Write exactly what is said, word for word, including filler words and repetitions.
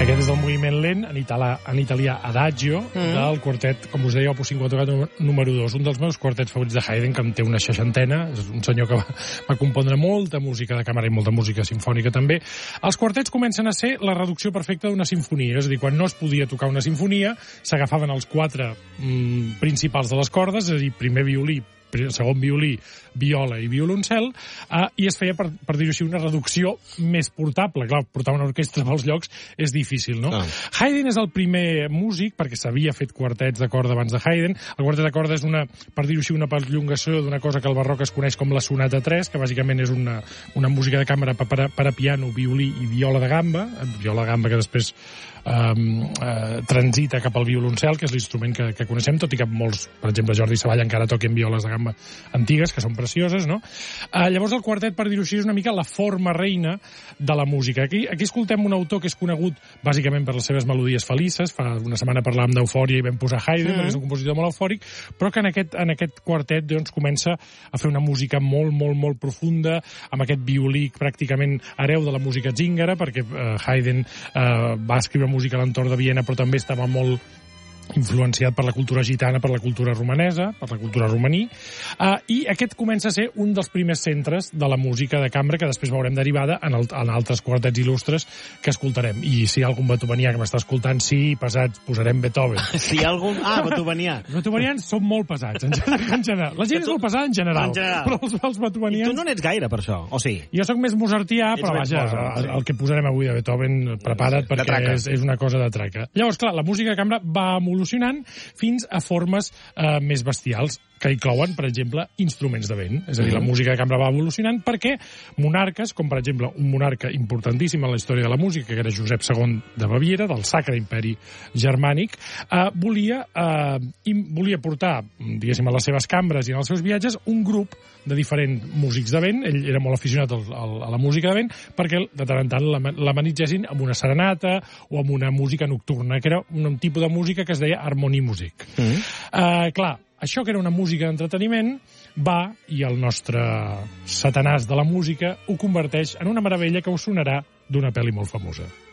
Aquest és el moviment lent, en italià, en italià Adagio, mm. del quartet, com us deia, Opus cinquanta-quatre número dos, un dels meus quartets favorits de Haydn, que en té una seixantena, és un senyor que va, va compondre molta música de càmera i molta música sinfònica també. Els quartets comencen a ser la reducció perfecta d'una sinfonia, és a dir, quan no es podia tocar una sinfonia, s'agafaven els quatre mm, principals de les cordes, és a dir, primer violí, segon violí, viola i violoncel, eh, i es feia, per, per dir-ho així, una reducció més portable. Clar, portar una orquestra pels llocs és difícil, no? Ah. Haydn és el primer músic, perquè s'havia fet quartets de corda abans de Haydn. El quartet de corda és una, per dir-ho així, una perllongació d'una cosa que al barroc es coneix com la sonata tres, que bàsicament és una, una música de càmera per, per, per a piano, violí i viola de gamba, viola de gamba que després Um, uh, transita cap al violoncel, que és l'instrument que, que coneixem, tot i que molts, per exemple, Jordi Savall encara toquen violes de gamba antigues, que són precioses, no? Uh, llavors el quartet, per dir-ho així, és una mica la forma reina de la música. Aquí, aquí escoltem un autor que és conegut bàsicament per les seves melodies felices. Fa una setmana parlàvem d'Eufòria i vam posar Haydn, mm. perquè és un compositor molt eufòric, però que en aquest, en aquest quartet doncs, comença a fer una música molt, molt, molt profunda, amb aquest violí pràcticament hereu de la música zíngara, perquè uh, Haydn uh, va escriure música a l'entorn de Viena, però també estava molt influenciat per la cultura gitana, per la cultura romanesa, per la cultura romaní, uh, i aquest comença a ser un dels primers centres de la música de cambra que després veurem derivada en, el, en altres quartets il·lustres que escoltarem. I si hi ha algun beethovenià que m'està escoltant, sí, pesats, posarem Beethoven. Si hi ha algun... Ah, beethovenià. Els beethovenians són molt pesats, en general. En general. La gent tu... és molt pesada en general, en general. Però els, els beethovenians... I tu no n'ets gaire, per això, o sí? Jo sóc més mozartià, però vaja, Mozart, sí. el que posarem avui de Beethoven, prepara't, sí, perquè és, és una cosa de traca. Llavors, clar, la música de cambra va evolucionant fins a formes eh, més bestials, que inclouen, per exemple, instruments de vent. És a dir, la música de cambra va evolucionant perquè monarques, com per exemple un monarca importantíssim en la història de la música, que era Josep segon de Baviera, del Sacre Imperi Germànic, eh, volia, eh, volia portar, diguéssim, a les seves cambres i en els seus viatges, un grup de diferents músics de vent. Ell era molt aficionat al, al, a la música de vent, perquè de tant en tant l'amenitzessin amb una serenata o amb una música nocturna, que era un, un tipus de música que es deia harmonie music. Mm. Eh, clar, això que era una música d'entreteniment va, i el nostre satanàs de la música ho converteix en una meravella que us sonarà d'una pel·li molt famosa.